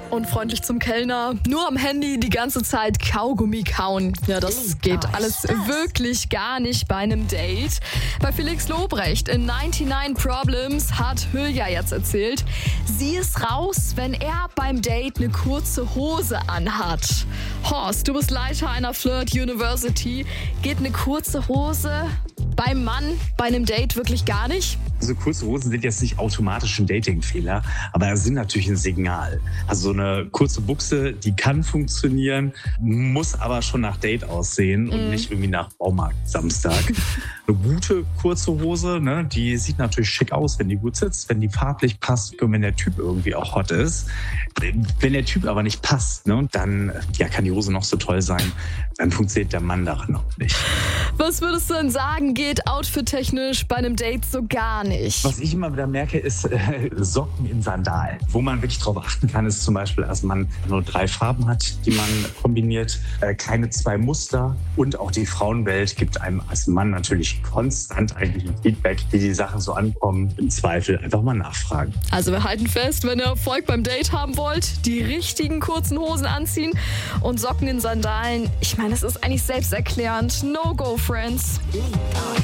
Unfreundlich zum Kellner, nur am Handy die ganze Zeit Kaugummi kauen. Ja, das geht alles wirklich gar nicht bei einem Date. Bei Felix Lobrecht in 99 Problems hat Hülya jetzt erzählt, sie ist raus, wenn er beim Date eine kurze Hose anhat. Horst, du bist Leiter einer Flirt University. Geht eine kurze Hose beim Mann bei einem Date wirklich gar nicht? Also kurze Hosen sind jetzt nicht automatisch ein Datingfehler, aber sind natürlich ein Signal. Also so eine kurze Buchse, die kann funktionieren, muss aber schon nach Date aussehen und nicht irgendwie nach Baumarkt Samstag. Eine gute kurze Hose, ne, die sieht natürlich schick aus, wenn die gut sitzt, wenn die farblich passt und wenn der Typ irgendwie auch hot ist. Wenn der Typ aber nicht passt, ne, dann kann die Hose noch so toll sein, dann funktioniert der Mann darin auch nicht. Was würdest du denn sagen, geht outfit-technisch bei einem Date so gar nicht? Was ich immer wieder merke, ist Socken in Sandalen. Wo man wirklich drauf achten kann, ist zum Beispiel, dass man nur 3 Farben hat, die man kombiniert, keine 2 Muster. Und auch die Frauenwelt gibt einem als Mann natürlich konstant eigentlich ein Feedback, wie die Sachen so ankommen. Im Zweifel einfach mal nachfragen. Also wir halten fest, wenn ihr Erfolg beim Date haben wollt, die richtigen kurzen Hosen anziehen und Socken in Sandalen. Ich meine, das ist eigentlich selbsterklärend. No go, friends.